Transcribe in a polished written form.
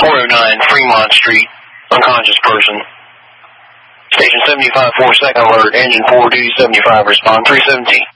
409 Fremont Street, unconscious person. Station 75, 4 second alert, engine 4 275, respond 317.